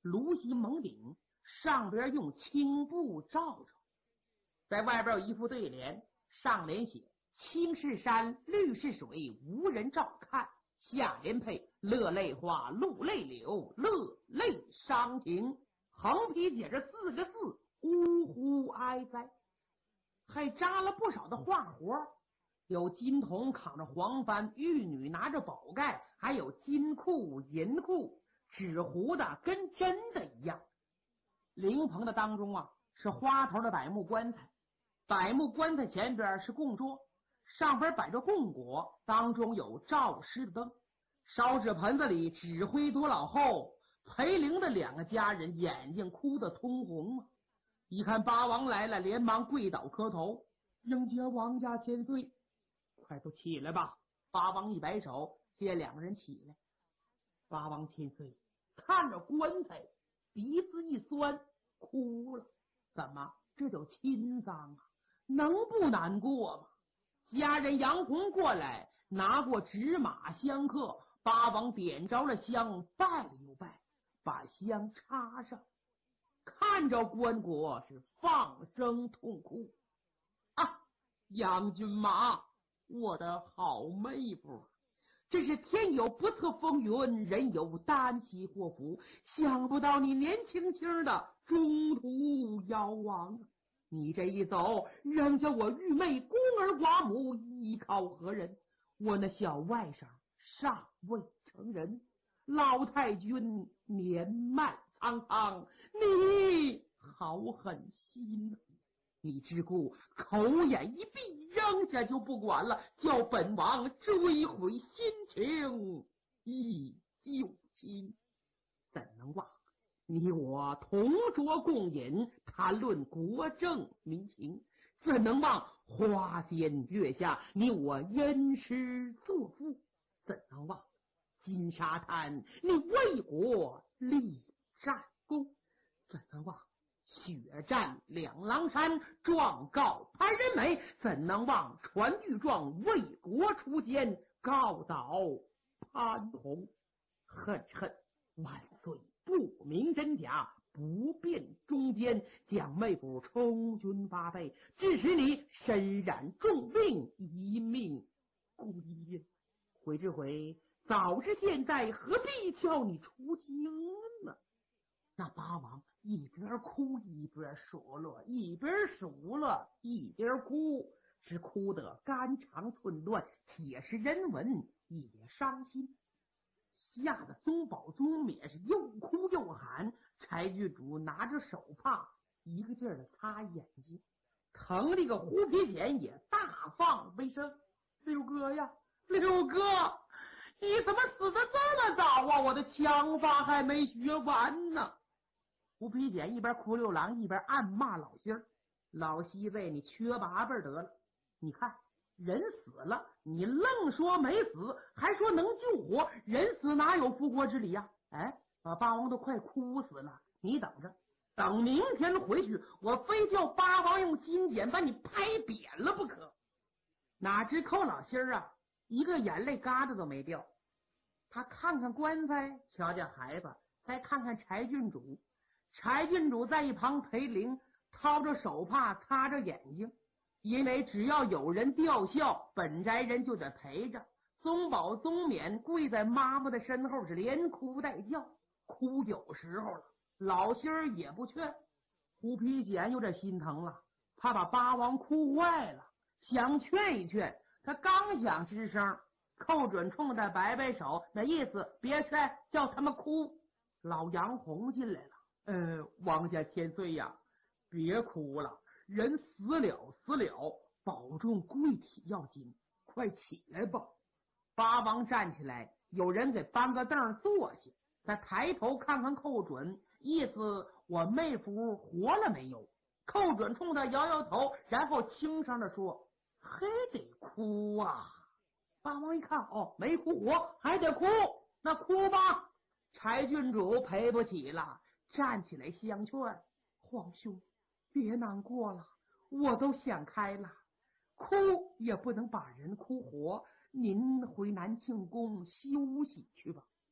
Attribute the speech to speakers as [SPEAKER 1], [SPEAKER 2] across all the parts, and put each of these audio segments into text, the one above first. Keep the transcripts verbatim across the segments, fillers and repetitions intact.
[SPEAKER 1] 芦席蒙顶，上边用青布罩着，在外边有一副对联，上联写青是山绿是水无人照看，下联配乐泪花露泪流乐泪伤情，横批写着四个字呜呼哀哉，还扎了不少的画活，有金童扛着黄幡，玉女拿着宝盖，还有金库银库，纸糊的跟真的一样。灵棚的当中啊，是花头的柏木棺材，柏木棺材前边是供桌，上边摆着供果，当中有照尸的灯，烧纸盆子里纸灰多老厚，裴灵的两个家人眼睛哭得通红啊！一看八王来了，连忙跪倒磕头，迎接王家千岁，快都起来吧！八王一摆手，接两个人起来。八王千岁看着棺材，鼻子一酸，哭了。怎么？这叫亲丧啊，能不难过吗？家人杨红过来，拿过纸马香客，八王点着了香，拜了又拜，把香插上，看着棺椁是放声痛哭。啊，杨君马，我的好妹夫，这是天有不测风云，人有旦夕祸福，想不到你年轻轻的中途夭亡啊！你这一走，扔下我玉妹孤儿寡母，依靠何人？我那小外甥尚未成人，老太君年迈苍苍，你好狠心啊！你只顾口眼一闭，扔下就不管了，叫本王追悔心情忆旧亲，怎能忘你我同桌共饮，谈论国政民情，怎能忘花间月下你我恩师作父，怎能忘金沙滩你为国立战功，怎能忘血战两狼山，状告潘仁美，怎能忘传御状为国出监，告倒潘洪。恨恨万岁不明真假，不辨忠奸，将妹夫充军发配，致使你身染重病，一命归阴。悔之悔，早知现在，何必叫你出京呢？那八王一边哭一边数落，一边数落一边哭，是哭得肝肠寸断，铁石人文，也伤心。吓得宗保宗冕是又哭又喊，柴郡主拿着手帕一个劲儿的擦眼睛，疼这个胡皮简也大放悲声：六哥呀，六哥，你怎么死得这么早啊？我的枪法还没学完呢。胡皮简一边哭六郎，一边暗骂老心儿：老西子，你缺八辈得了！你看人死了，你愣说没死，还说能救活，人死哪有复活之理呀、啊？哎，把八王都快哭死了，你等着，等明天回去，我非叫八王用金剪把你拍扁了不可。哪知寇老心儿啊，一个眼泪疙瘩都没掉。他看看棺材，瞧见孩子，再看看柴郡主，柴郡主在一旁陪灵，掏着手帕擦着眼睛。因为只要有人吊孝，本宅人就得陪着。宗保宗冕跪在妈妈的身后，是连哭带叫，哭有时候了，老心儿也不劝。胡皮简有点心疼了，怕把八王哭坏了，想劝一劝，他刚想吱声，寇准冲他摆摆手，那意思别劝，叫他们哭。老杨红进来了，呃，王家千岁呀，别哭了，人死了死了，保重贵体要紧，快起来吧。八王站起来，有人给搬个凳坐下，他抬头看看寇准，意思我妹夫活了没有。寇准冲他摇摇头，然后轻声的说：还得哭啊。八王一看，哦，没哭活，还得哭，那哭吧。柴郡主赔不起了，站起来相劝：皇兄别难过了，我都想开了，哭也不能把人哭活，您回南庆宫休息去吧。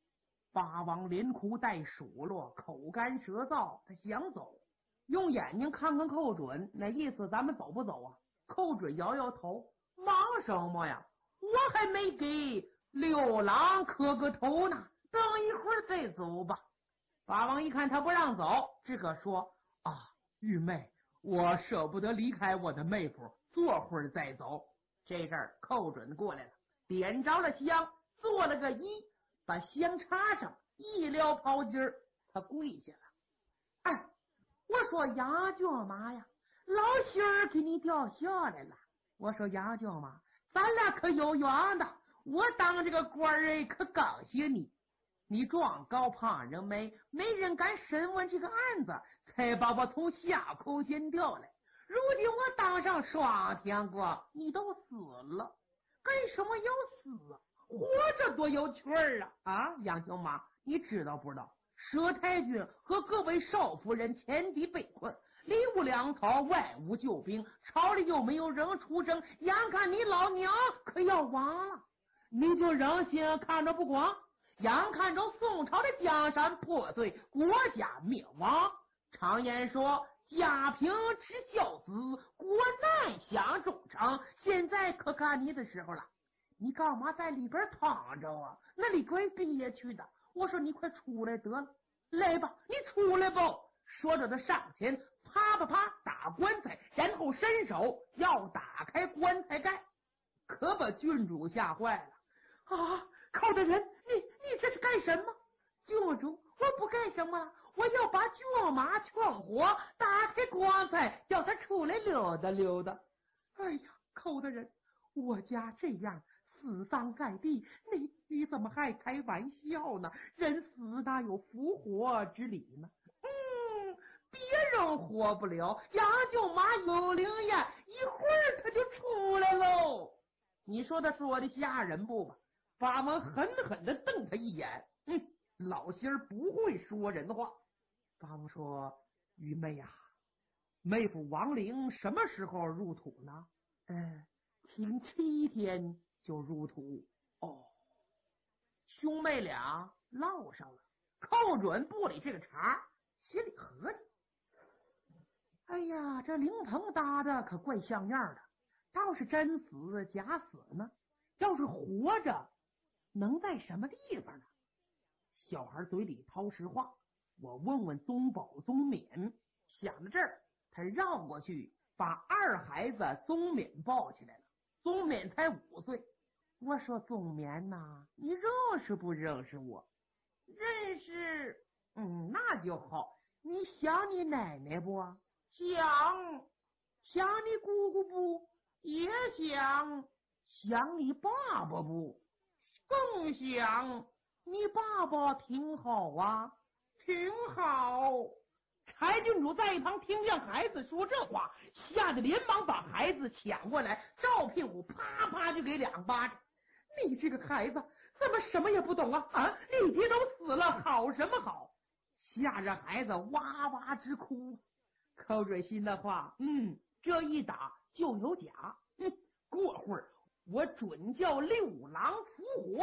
[SPEAKER 1] 八王连哭带数落，口干舌燥，他想走，用眼睛看看寇准，那意思咱们走不走啊？寇准摇摇头，忙什么呀？我还没给六郎磕个头呢，等一会儿再走吧。八王一看他不让走，只可说啊，玉妹，我舍不得离开我的妹夫，坐会儿再走。这阵儿寇准过来了，点着了香，做了个揖，把香插上，一撩袍襟儿，他跪下了。哎，我说杨舅妈呀，老仙儿给你掉下来了。我说杨舅妈，咱俩可有缘的，我当这个官儿可感谢你。你状告旁人没，没人敢审问这个案子，才把我从下口间调来。如今我当上双天国，你都死了，干什么要死啊？活着多有趣儿啊！啊，杨舅妈，你知道不知道？佘太君和各位少夫人前敌被困，里无粮草，外无救兵，朝里又没有人出征，眼看你老娘可要亡了，你就忍心看着不光？眼看着宋朝的江山破碎，国家灭亡。常言说，家贫知孝子，国难享忠诚。现在可看你的时候了，你干嘛在里边躺着啊？那里怪憋屈的。我说你快出来得了，来吧，你出来吧。说着他上前啪啪啪打棺材，然后伸手要打开棺材盖，可把郡主吓坏了。啊，寇大人，你你这是干什么？郡主，我不干什么，我要把舅妈劝活，打开棺材，叫他出来溜达溜达。哎呀，寇大人，我家这样死丧在地，你你怎么还开玩笑呢？人死哪有复活之理呢？嗯，别人活不了，杨舅妈有灵验，一会儿他就出来喽。你说他说的吓人不吧？八王狠狠地瞪他一眼，嗯，老仙儿不会说人话。八王说：“玉妹呀、啊，妹夫亡灵什么时候入土呢？嗯，请七天就入土。哦，兄妹俩唠上了。寇准不理这个茬，心里合计：哎呀，这灵棚搭的可怪像样的，倒是真死假死呢？要是活着，能在什么地方呢？小孩嘴里掏实话，我问问宗保、宗勉。想到这儿，他绕过去，把二孩子宗勉抱起来了。宗勉才五岁。我说宗勉呐，你认识不认识我？认识。嗯，那就好。你想你奶奶不？想。想你姑姑不？也想。想你爸爸不？更想。你爸爸挺好啊？挺好。柴郡主在一旁听见孩子说这话，吓得连忙把孩子抢过来，照屁股啪啪就给两巴掌。你这个孩子怎么什么也不懂啊？啊，你爹都死了，好什么好？吓着孩子哇哇直哭。寇准心的话，嗯，这一打就有假。嗯，过会儿我准叫六郎复活。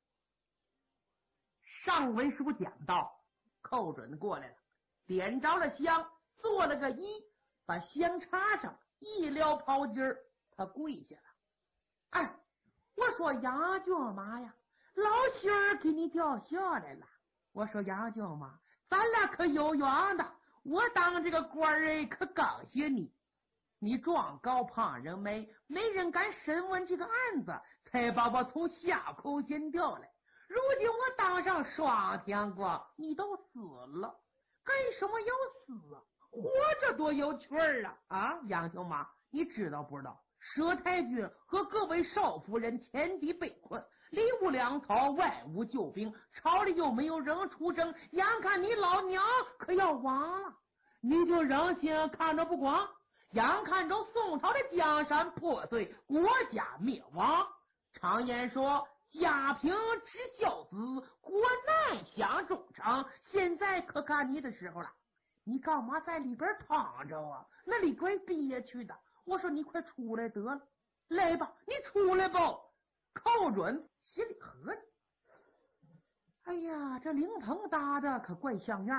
[SPEAKER 1] 上文书讲到，寇准过来了，点着了香，做了个揖，把香插上，一撩袍襟儿，他跪下了。哎，我说杨舅妈呀，老仙儿给你掉下来了。我说杨舅妈，咱俩可有缘的，我当这个官儿可感谢你。你状告旁人没，没人敢审问这个案子，才把我从下口间调来。如今我当上双天国，你都死了，干什么要死啊？活着多有趣儿啊！啊，杨舅妈，你知道不知道？佘太君和各位少夫人前敌被困，里无粮草，外无救兵，朝里又没有人出征，眼看你老娘可要亡了，你就忍心看着不光？眼看着宋朝的江山破碎，国家灭亡。常言说，家贫知孝子，国难享忠诚。现在可看你的时候了，你干嘛在里边躺着啊？那里怪憋屈的。我说你快出来得了，来吧，你出来吧。寇准心里合计， 哎呀，这灵棚搭的可怪像样